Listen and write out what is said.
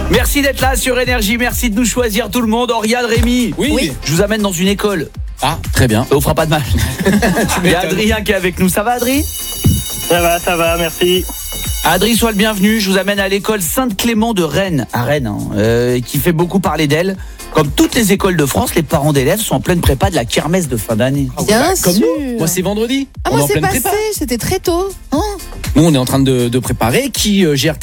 Merci d'être là sur Énergie, merci de nous choisir tout le monde. Oriane, Rémi, Oui. je vous amène dans une école. Ah, très bien. Ça vous fera pas de mal. Il y a Adrien qui est avec nous. Ça va, Adrien ? Ça va, merci. Adrien, sois le bienvenu. Je vous amène à l'école Sainte-Clément de Rennes, à Rennes, qui fait beaucoup parler d'elle. Comme toutes les écoles de France, les parents d'élèves sont en pleine prépa de la kermesse de fin d'année. Bien Comme sûr. nous. Moi, c'est vendredi. Ah, On est moi, en c'est pleine passé, prépa. c'était très tôt. Hein. Nous, on est en train de préparer. Qui gère